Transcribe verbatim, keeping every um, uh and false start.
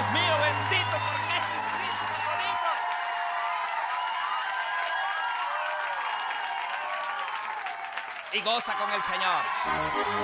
Dios mío, bendito, porque es Jesucristo bonito. Y goza con el Señor.